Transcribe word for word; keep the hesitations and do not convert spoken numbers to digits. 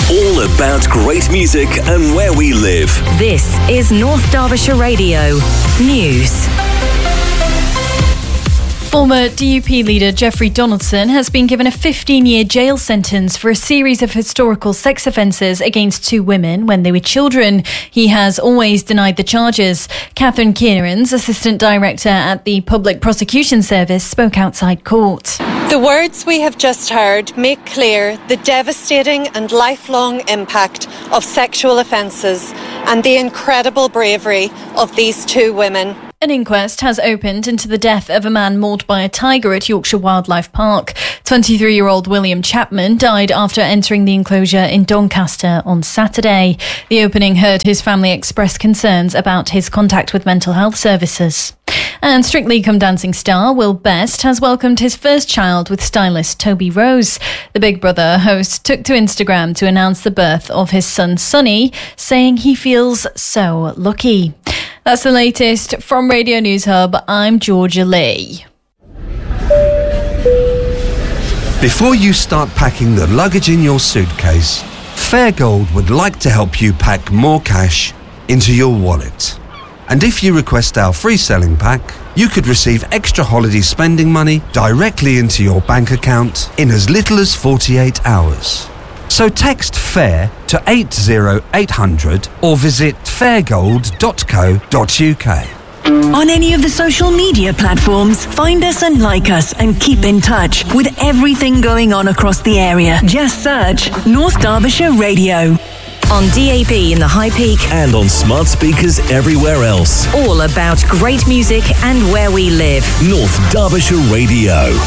All about great music and where we live. This is North Derbyshire Radio News. Former D U P leader Jeffrey Donaldson has been given a fifteen-year jail sentence for a series of historical sex offences against two women when they were children. He has always denied the charges. Catherine Kieran's Assistant Director at the Public Prosecution Service spoke outside court. The words we have just heard make clear the devastating and lifelong impact of sexual offences and the incredible bravery of these two women. An inquest has opened into the death of a man mauled by a tiger at Yorkshire Wildlife Park. twenty-three-year-old William Chapman died after entering the enclosure in Doncaster on Saturday. The opening heard his family express concerns about his contact with mental health services. And Strictly Come Dancing star Will Best has welcomed his first child with stylist Toby Rose. The Big Brother host took to Instagram to announce the birth of his son Sonny, saying he feels so lucky. That's the latest from Radio News Hub. I'm Georgia Lee. Before you start packing the luggage in your suitcase, Fairgold would like to help you pack more cash into your wallet. And if you request our free selling pack, you could receive extra holiday spending money directly into your bank account in as little as forty-eight hours. So text FAIR to eight zero eight hundred or visit fairgold dot co dot uk. On any of the social media platforms, find us and like us and keep in touch with everything going on across the area. Just search North Derbyshire Radio. On D A B in the High Peak. And on smart speakers everywhere else. All about great music and where we live. North Derbyshire Radio.